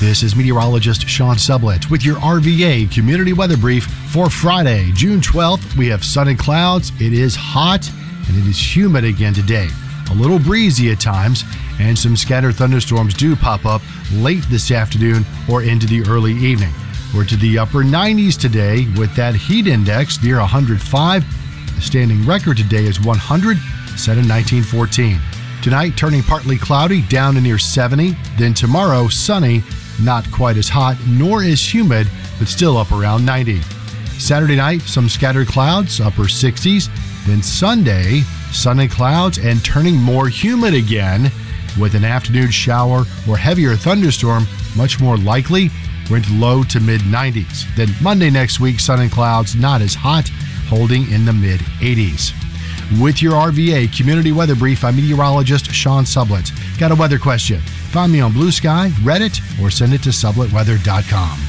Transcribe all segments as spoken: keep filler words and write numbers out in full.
This is meteorologist Sean Sublett with your R V A Community Weather Brief for Friday, June twelfth. We have sun and clouds. It is hot and it is humid again today. A little breezy at times, and some scattered thunderstorms do pop up late this afternoon or into the early evening. We're to the upper nineties today with that heat index near one hundred five. The standing record today is one hundred, set in nineteen fourteen. Tonight, turning partly cloudy, down to near seventy. Then tomorrow, sunny, not quite as hot, nor as humid, but still up around ninety. Saturday night, some scattered clouds, upper sixties. Then Sunday, sun and clouds and turning more humid again with an afternoon shower or heavier thunderstorm much more likely. We're into low to mid nineties. Then Monday next week, sun and clouds, not as hot, holding in the mid eighties. With your R V A Community Weather Brief, I'm meteorologist Sean Sublett. Got a weather question? Find me on Blue Sky, Reddit, or send it to sublett weather dot com.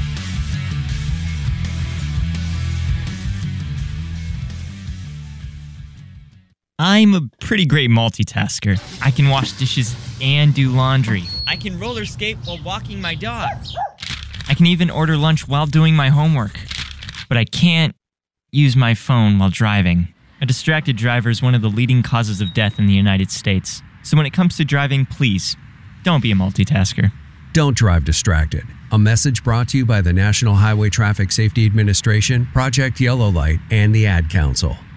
I'm a pretty great multitasker. I can wash dishes and do laundry. I can roller skate while walking my dog. I can even order lunch while doing my homework. But I can't use my phone while driving. A distracted driver is one of the leading causes of death in the United States. So when it comes to driving, please, don't be a multitasker. Don't drive distracted. A message brought to you by the National Highway Traffic Safety Administration, Project Yellow Light, and the Ad Council.